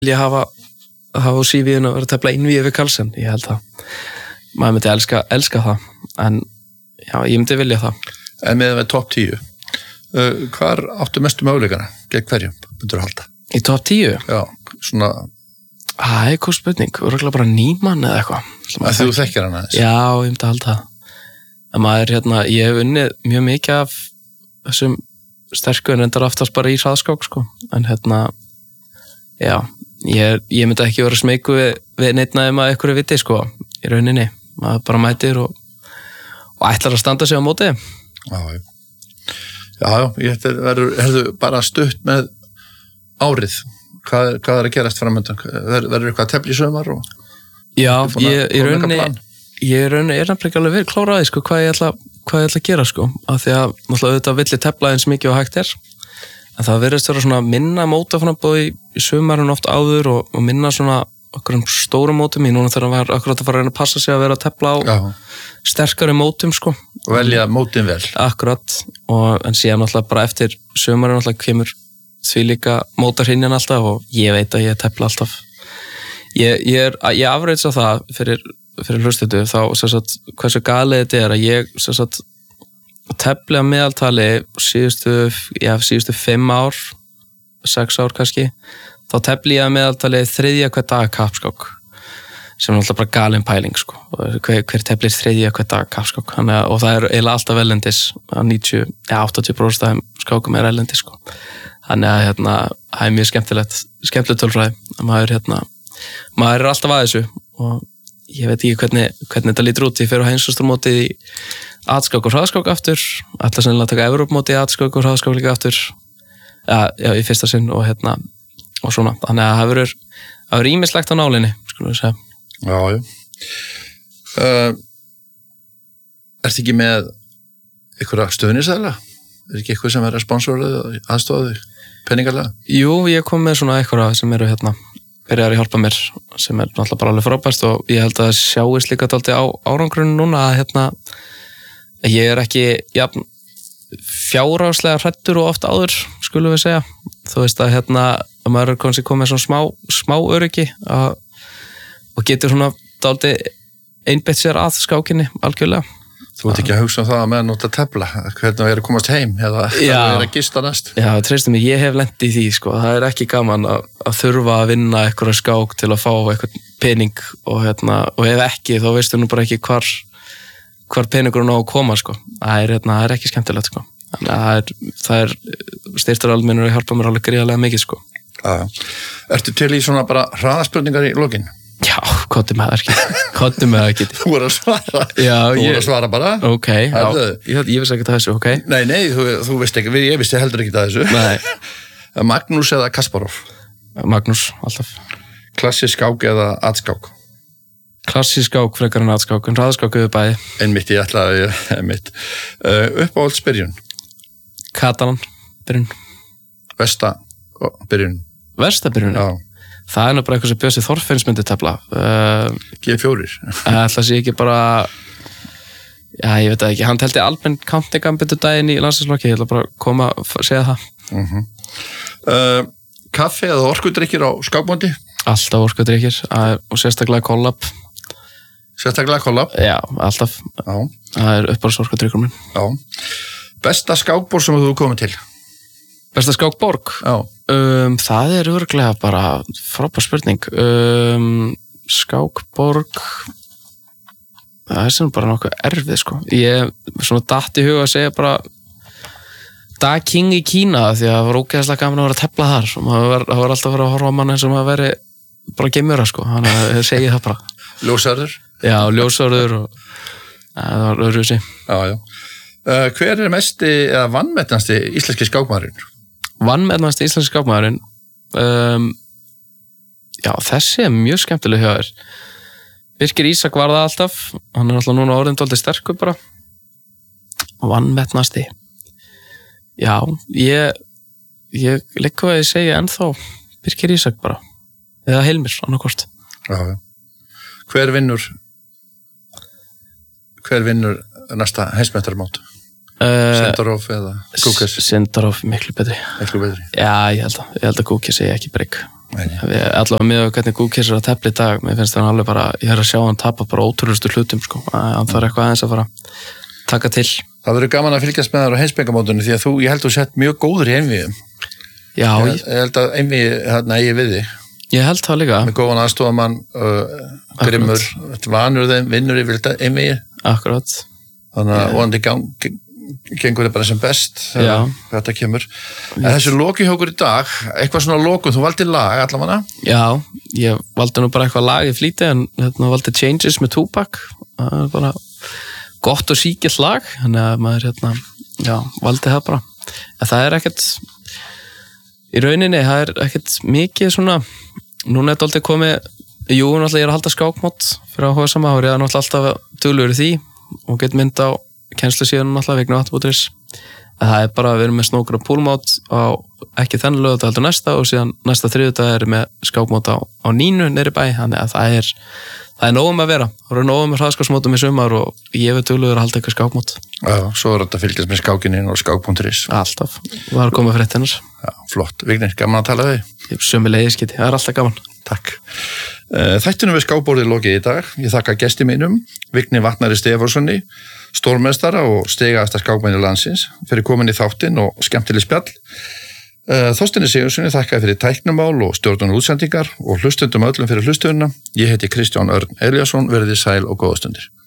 vilja hafa á CV-inu að vera að tefla innvíði við Carlsen, ég held að maður myndi elska það, en já, ég myndi vilja það. En með topp 10, hvar áttu mestu möguleikana? Gegn hverjum myndir þú halda? Í topp 10? Já, svona... Það er góð spurning, örgulega bara Nýmann eða eitthvað. Þú þekkir hann aðeins? Já, ég myndi halda það. En maður, ég hef unnið mjög mikið af þessum sterku en reyndar aftast bara í hraðskák, sko. En já, ég myndi ekki vera smeyku við neittnaði maður einhverju viti, sko, í rauninni. Maður bara mætir og ætlar að standa sig á móti. Já, ég verður bara stutt með árið. Hvað er að gerast framöndan? Verður eitthvað að tefla í sumar? Já, ég er nefnilega ekki alveg verið kláraði, sko, hvað ég ætla að gera, sko, af því að náttúrulega auðvitað vill ég tefla eins mikið og hægt er, en það verðist vera svona minna mótaframboð í sumarinn oft áður og minna svona okkur stórum mótum í núna þegar hann var akkurat að fara að reyna að passa sig að vera að tefla á sterkari mótum, sko. Og velja mótin vel. Akkurat, en síðan náttúrulega bara eftir sumarinn náttúrulega kemur því líka mótarhinjan alltaf og ég veit að ég tefla alltaf. Ég afreits á það fyrir hlustuðu þá hversu galið þetta er að ég tefli að meðaltali síðustu 5 ár 6 ár kannski, þá tefli ég að meðaltali 3. hver dag kappskák sem er alltaf bara galin pæling, sko. Hver teflir 3. hver dag kappskák, og það er eiginlega alltaf erlendis að 80% af skákum er erlendis, sko. Þannig að það er mjög skemmtilegt tölfræði að maður er alltaf að þessu og ég veit ekki hvernig þetta lítur út. Ég fer á heimsmeistarmótið í atskák og hraðskák aftur, ætla sennilega að taka Evrópumótið í atskák og hraðskák líka aftur já, í fyrsta sinn og svona, þannig að það verður ýmislegt á nálinni, skulum við segja. Já. Ertu ekki með einhverja stöðnisæðla? Er ekki eitthvað sem er að sponsorið aðstofaðu peningarlega? Jú, ég kom með svona eitthvað sem eru byrjar að hjálpa mér, sem er náttúrulega bara alveg frábært og ég held að það sjáist líka dálítið á árangrunum núna að ég er ekki fjárhagslega hræddur og oft áður, skulum við segja. Þú veist að maður er kannski komið svona smá öryggi og getur svona dálítið einbeitt sér að skákinni algjörlega. Þú ert ekki að hugsa það að meðan út að tefla, hvernig það er að komast heim eða það er að gista næst? Já, treystum mig, ég hef lent í því, sko. Það er ekki gaman að þurfa að vinna eitthvað skák til að fá eitthvað pening og ef ekki, þá veistu nú bara ekki hvar peningurinn á að koma, sko. Það er ekki skemmtilegt, sko. Þannig að það er styrtur almennur að hjálpa mér alveg gríðarlega mikið, sko. Ertu til í svona bara hraðaspurningar í lokin? Já, kottu með það ekki. Þú voru að svara. Já, þú voru að svara bara. Ok, já, ég vissi ekki það þessu, ok. Nei, þú veist ekki, ég vissi heldur ekki það þessu. Nei. Magnús eða Kasparov? Magnús, alltaf. Klassísk skák eða atskák? Klassísk skák frekar en atskák, en hraðskák yfir bæði. Einmitt, ég ætlaði, uppáhaldsbyrjun? Katalan, byrjun. Byrjun? Byrjun? Já. Það er nú bara eitthvað sem Bjössi Þorfinns myndi tefla. G4? Það sé ekki bara... Já, ég veit það ekki. Hann telti almenn counting-gambitu daginn í landsliðslokki. Ég ætla bara að koma að segja það. Kaffi eða orkudrykkir á skákmóti? Alltaf orkudrykkir og sérstaklega kollab. Sérstaklega kollab? Já, alltaf. Já. Það er uppáhalds orkudrykkur minn. Já. Besta skákborg sem þú komið til? Besta skákborg? Já. Það er örugglega bara frábær spurning. Skákborg það er sem bara nokkuð erfið, sko. Ég svona datt í huga að segja bara Da King í Kína því að það var ógeðslega gaman að vera að tefla þar og það var alltaf að vera að horfa á mann eins og maður veri bara geimura, sko. Þannig að ég segi það bara. Ljósarður? Já, ljósarður og það var öðruvísi. Já. Hver er mesti eða vanmetnasti íslenski skákmaðurinn? Vanmetnasti íslenski skákmaðurinn já, þessi er mjög skemmtileg hjá þér. Birkir Ísak var það alltaf, hann er alltaf núna orðin dálítið sterkur bara. Vanmetnasti já, ég ligg að ég segja ennþá Birkir Ísak bara eða Hilmir, annarkvort. Já. Hver vinnur næsta heimsmeistarmót? Sindarov eða Kúkes? Sindarov, miklu betri. Miklu betri? Já, ég held að Kúkes segi ekki breyk. allavega með hvernig Gúkis að tefla í dag, mér finnst það alveg bara, ég að sjá hann tapa bara ótrúlustu hlutum, sko, hann þarf eitthvað aðeins að fara taka til. Það verður gaman að fylgjast með þar á heimsbyggamótunni því að ég held þú sett mjög góður í einvíum. Já. Ég held að einvíi hérna eigi við þig. Ég held það líka. Með góðan aðstofamann, grimmur, vanur þeim, vinnur í vilda einvíi. Akkurat. Þannig að vonandi gengur það bara sem best þegar þetta kemur. Þessu lokihjókur í dag, eitthvað svona lokum, þú valdi lag allavega? Já, ég valdi nú bara eitthvað lag í flýti en valdi Changes með Tupac. Það er bara gott og síkilt lag, þannig að maður valdi það bara. En það er ekkert í rauninni, það er ekkert mikið svona, núna er þetta alltaf komið, náttúrulega ég að halda skákmót fyrir að hóa sama ári, ég er náttúrulega alltaf duglegur í því og get mynd á kennslu síðan náttúrulega vegna.is. Það er bara að vera með snókur og púlmót á ekki þennan lög, þetta heldur næsta og síðan næsta þriðjudag er með skákmót á Nínu nýri bæ, þannig að það er nógum að vera. Það eru nógum með hraðskásmótum í sumar og ég veit duglegur að halda eitthvað skákmót. Já, svo er þetta að fylgjast með skákininn og skák.is. Alltaf, var að koma fyrir hennar. Já, flott. Vignir, gaman að tala við þig. Sömuleiðis geti, það er alltaf gaman. Takk. Þættinum við skákborðið lokið í dag. Ég þakka gesti mínum, Vigni Vatnari Stefánssoni, stórmeistara og stigasta skákmanni landsins, fyrir komin í þáttinn og skemmtileg spjall. Þorsteini Sigurðssoni þakkaði fyrir tæknumál og stjórnun útsendingar og hlustundum öllum fyrir hlustunina. Ég heiti Kristján Örn Elíasson, verið sæl og góða stundir.